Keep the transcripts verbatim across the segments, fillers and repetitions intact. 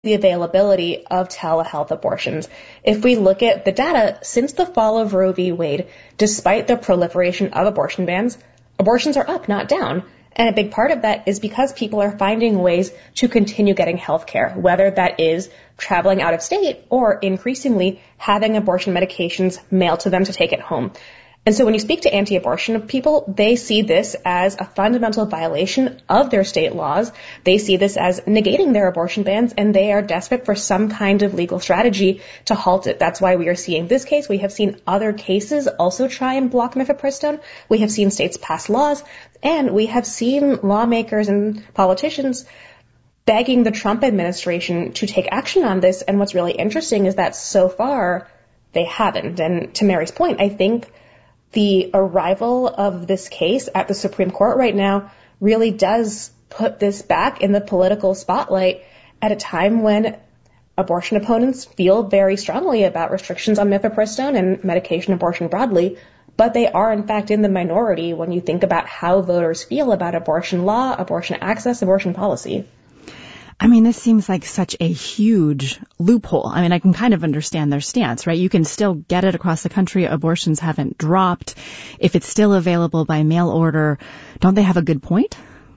the availability of telehealth abortions. If we look at the data, since the fall of Roe v. Wade, despite the proliferation of abortion bans, abortions are up, not down. And a big part of that is because people are finding ways to continue getting health care, whether that is traveling out of state or increasingly having abortion medications mailed to them to take it home. And so when you speak to anti-abortion people, they see this as a fundamental violation of their state laws. They see this as negating their abortion bans, and they are desperate for some kind of legal strategy to halt it. That's why we are seeing this case. We have seen other cases also try and block mifepristone. We have seen states pass laws, and we have seen lawmakers and politicians begging the Trump administration to take action on this. And what's really interesting is that so far they haven't. And to Mary's point, I think the arrival of this case at the Supreme Court right now really does put this back in the political spotlight at a time when abortion opponents feel very strongly about restrictions on mifepristone and medication abortion broadly, but they are in fact in the minority when you think about how voters feel about abortion law, abortion access, abortion policy. I mean, this seems like such a huge loophole. I mean, I can kind of understand their stance, right? You can still get it across the country. Abortions haven't dropped. If it's still available by mail order, don't they have a good point?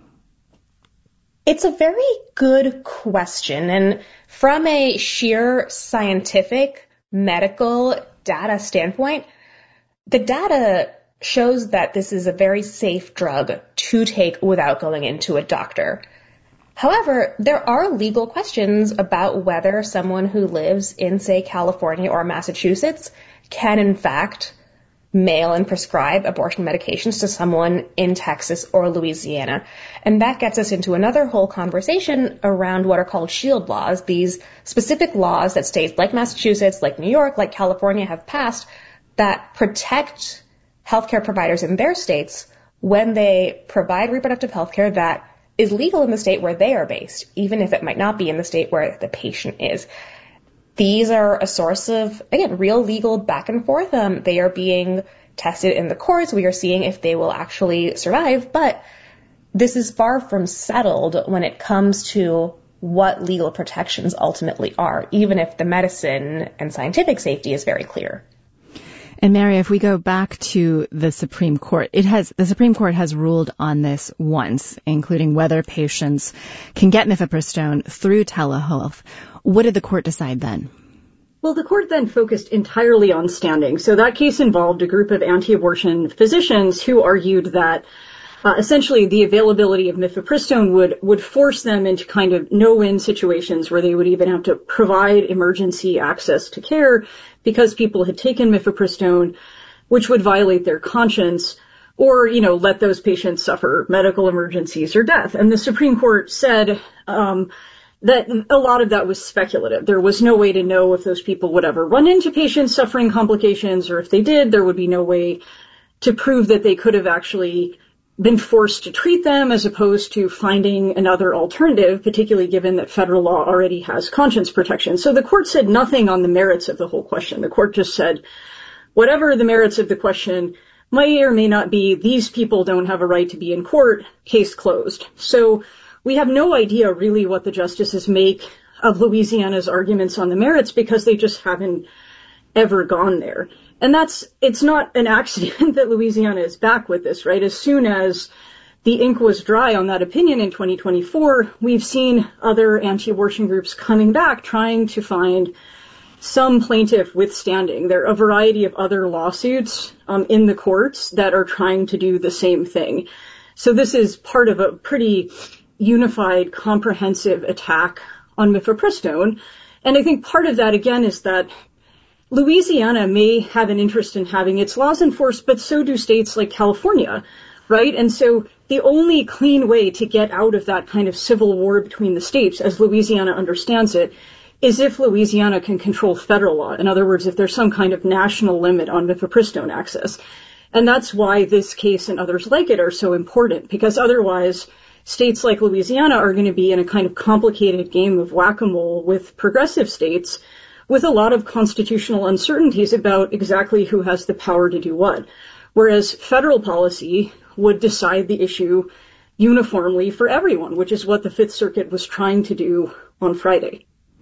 It's a very good question. And from a sheer scientific, medical data standpoint, the data shows that this is a very safe drug to take without going into a doctor. However, there are legal questions about whether someone who lives in, say, California or Massachusetts can, in fact, mail and prescribe abortion medications to someone in Texas or Louisiana. And that gets us into another whole conversation around what are called shield laws, these specific laws that states like Massachusetts, like New York, like California have passed that protect healthcare providers in their states when they provide reproductive health care that is legal in the state where they are based, even if it might not be in the state where the patient is. These are a source of, again, real legal back and forth. Um, they are being tested in the courts. We are seeing if they will actually survive. But this is far from settled when it comes to what legal protections ultimately are, even if the medicine and scientific safety is very clear. And Mary, if we go back to the Supreme Court, it has the Supreme Court has ruled on this once, including whether patients can get mifepristone through telehealth. What did the court decide then? Well, the court then focused entirely on standing. So that case involved a group of anti-abortion physicians who argued that uh, essentially the availability of mifepristone would would force them into kind of no-win situations where they would even have to provide emergency access to care because people had taken mifepristone, which would violate their conscience, or, you know, let those patients suffer medical emergencies or death. And the Supreme Court said um, that a lot of that was speculative. There was no way to know if those people would ever run into patients suffering complications, or if they did, there would be no way to prove that they could have actually been forced to treat them as opposed to finding another alternative, particularly given that federal law already has conscience protection. So the court said nothing on the merits of the whole question. The court just said, whatever the merits of the question may or may not be, these people don't have a right to be in court, case closed. So we have no idea really what the justices make of Louisiana's arguments on the merits because they just haven't ever gone there. And that's, it's not an accident that Louisiana is back with this, right? As soon as the ink was dry on that opinion in twenty twenty-four, we've seen other anti-abortion groups coming back trying to find some plaintiff withstanding. There are a variety of other lawsuits um, in the courts that are trying to do the same thing. So this is part of a pretty unified, comprehensive attack on mifepristone. And I think part of that, again, is that Louisiana may have an interest in having its laws enforced, but so do states like California, right? And so the only clean way to get out of that kind of civil war between the states, as Louisiana understands it, is if Louisiana can control federal law. In other words, if there's some kind of national limit on mifepristone access. And that's why this case and others like it are so important, because otherwise states like Louisiana are going to be in a kind of complicated game of whack-a-mole with progressive states with a lot of constitutional uncertainties about exactly who has the power to do what. Whereas federal policy would decide the issue uniformly for everyone, which is what the Fifth Circuit was trying to do on Friday.